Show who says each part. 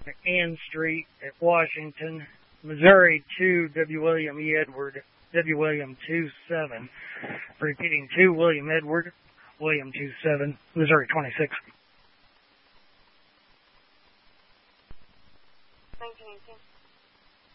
Speaker 1: Ann Street at Washington, Missouri 2, W. William E. Edward, W. William 27. Repeating 2, William Edward, William 27, Missouri 26.
Speaker 2: 1918.